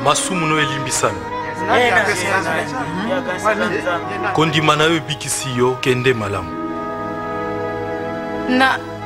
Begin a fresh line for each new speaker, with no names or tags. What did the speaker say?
masumu no elimbisana kondima na yo ebikisi yo kende malamu
na